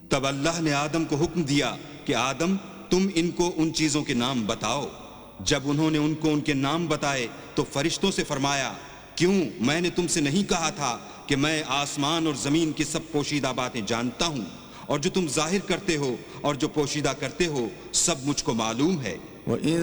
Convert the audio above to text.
तब अल्लाह ने आदम को हुक्म दिया कि आदम, तुम इनको उन चीजों के नाम बताओ। जब उन्होंने उनको उनके नाम बताए तो फरिश्तों से फरमाया, क्यों, मैंने तुमसे नहीं कहा था कि मैं आसमान और जमीन की सब पोशीदा बातें जानता हूँ, और जो तुम जाहिर करते हो और जो पोशीदा करते हो सब मुझको मालूम है।